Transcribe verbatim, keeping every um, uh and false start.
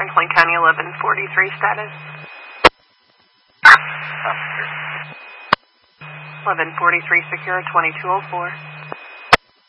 Prince William County, eleven forty-three status. eleven forty-three secure, twenty-two oh four.